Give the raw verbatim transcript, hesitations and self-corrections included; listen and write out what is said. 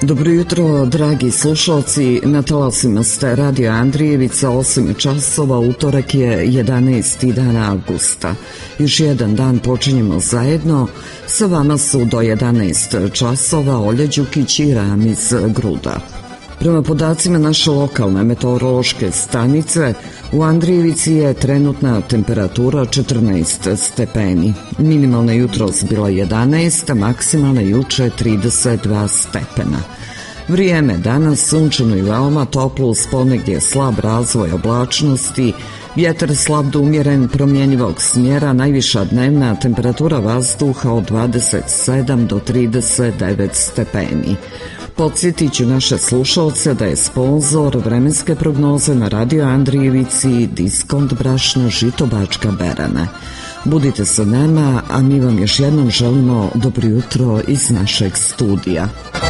Dobro jutro, dragi slušalci, na talasima ste Radio Andrijevica, osam časova, utorak je jedanaesti dan avgusta. Još jedan dan počinjemo zajedno, sa vama su do jedanaest časova Olja Đukić i Ramiz Gruda. Prema podacima naše lokalne meteorološke stanice, u Andrijevici je trenutna temperatura četrnaest stepeni. Minimalna jutros bila jedanaest, a maksimalna juče trideset dva stepena. Vrijeme danas sunčano i veoma toplo uz ponegdje slab razvoj oblačnosti, vjetar slab do umjeren promjenjivog smjera, najviša dnevna temperatura vazduha od dvadeset sedam do trideset devet stepeni. Podsjetit ću naše slušalce da je sponzor vremenske prognoze na Radio Andrijevici Diskont brašna Žito Bačka Berane. Budite sa nama, a mi vam još jednom želimo dobro jutro iz našeg studija.